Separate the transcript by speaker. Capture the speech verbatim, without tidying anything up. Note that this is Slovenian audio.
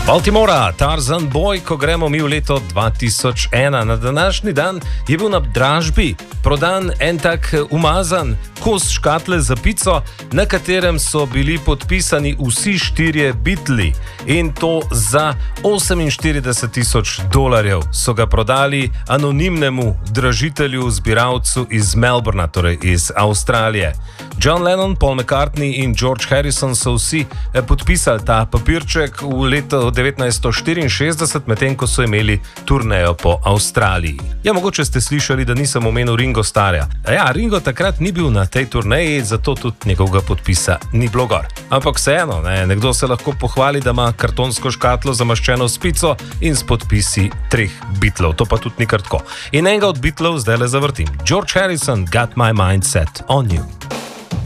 Speaker 1: Baltimora, Tarzan Boy, ko gremo mi v leto dva tisoč ena. Na današnji dan je bil na dražbi prodan en tak umazan kos škatle za pico, na katerem so bili podpisani vsi štirje Beatli, in to za oseminštirideset tisoč dolarjev. So ga prodali anonimnemu dražitelju, zbiralcu iz Melbourna, torej iz Avstralije. John Lennon, Paul McCartney in George Harrison so vsi podpisali ta papirček v letu devetnajststo štiriinšestdeset, medtem ko so imeli turnejo po Avstraliji. Ja, mogoče ste slišali, da nisem omenil Ringo Starja. Ja, Ringo takrat ni bil na tej turneji, zato tudi njegovega podpisa ni bilo gor. Ampak vseeno, ne, nekdo se lahko pohvali, da ima kartonsko škatlo zamaščeno s pico in s podpisi treh Beatlov. To pa tudi ni kar tako. In enega od Beatlov zdaj le zavrtim. George Harrison, Got My Mind Set on You.